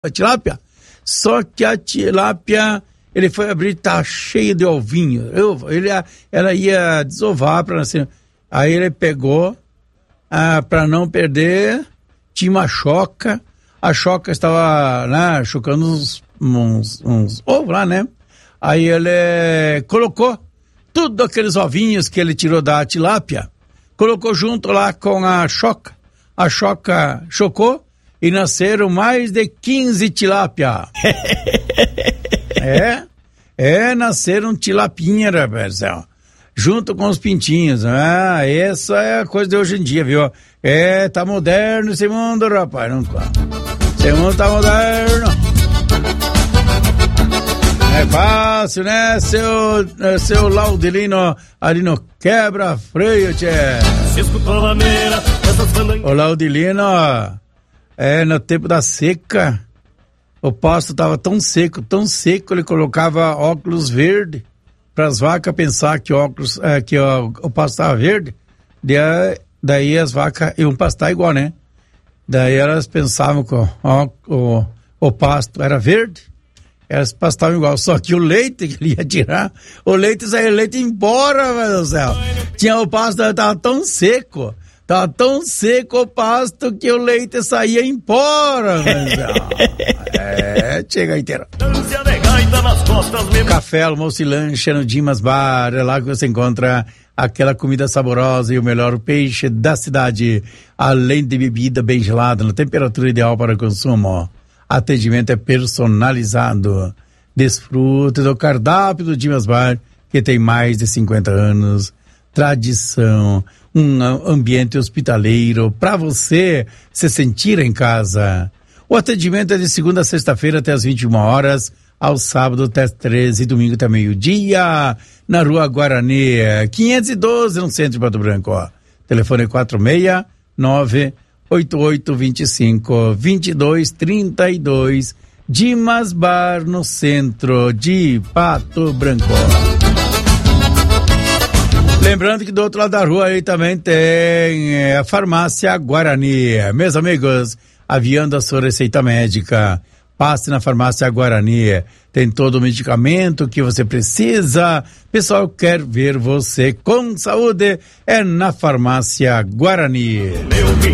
a tilápia. Só que a tilápia, ele foi abrir, tá cheio de ovinhos. Ela ia desovar para nascer. Aí ele pegou, para não perder, tinha uma choca. A choca estava, né, chocando uns ovos lá, né? Aí ele colocou tudo aqueles ovinhos que ele tirou da tilápia, colocou junto lá com a choca. A choca chocou e nasceram mais de 15 tilápia. Nasceram tilapinha, rapaz, junto com os pintinhos. Essa é a coisa de hoje em dia, viu? Tá moderno esse mundo, rapaz. Esse mundo tá moderno. É fácil, né, seu Laudelino ali no quebra-freio, tchê. O Laudelino, no tempo da seca, o pasto tava tão seco, ele colocava óculos verde para as vacas pensar que o pasto tava verde. Daí as vacas iam pastar igual, né? Daí elas pensavam que o pasto era verde. Elas pastavam igual, só que o leite que ele ia tirar, o leite saía embora, meu Deus do céu. O pasto tava tão seco o pasto que o leite saía embora, meu Deus do céu. Chega inteira. Café, almoço e lanche no Dimas Bar, é lá que você encontra aquela comida saborosa e o melhor peixe da cidade, além de bebida bem gelada, na temperatura ideal para o consumo. Atendimento é personalizado. Desfrute do cardápio do Dimas Bar, que tem mais de 50 anos. Tradição, um ambiente hospitaleiro para você se sentir em casa. O atendimento é de segunda a sexta-feira até as 21 horas, ao sábado até as 13 e domingo até meio-dia, na Rua Guarani, 512, no centro de Pato Branco. Telefone 469-8825-2232, Dimas Bar, no centro de Pato Branco. Lembrando que do outro lado da rua aí também tem a Farmácia Guarani. Meus amigos, aviando a sua receita médica, passe na Farmácia Guarani. Tem todo o medicamento que você precisa. Pessoal, quer ver você com saúde? É na Farmácia Guarani.